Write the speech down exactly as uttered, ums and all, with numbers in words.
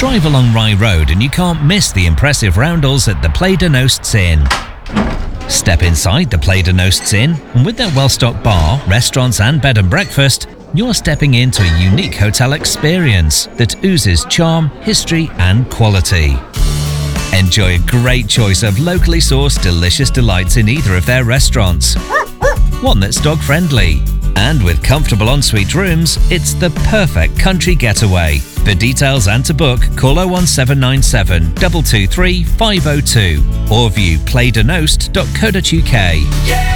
Drive along Rye Road and you can't miss the impressive roundels at the Play de Nosts Inn. Step inside the Play de Nosts Inn, and with their well-stocked bar, restaurants and bed and breakfast, you're stepping into a unique hotel experience that oozes charm, history and quality. Enjoy a great choice of locally sourced delicious delights in either of their restaurants. One that's dog-friendly. And with comfortable ensuite rooms, it's the perfect country getaway. For details and to book, call oh one seven nine seven, two two three, five oh two or view play de nost dot co dot uk.